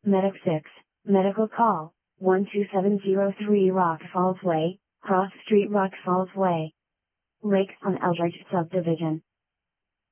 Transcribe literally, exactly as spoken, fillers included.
Medic six, medical call, one two seven zero three Rock Falls Way, Cross Street Rock Falls Way. Lakes on Eldridge Subdivision.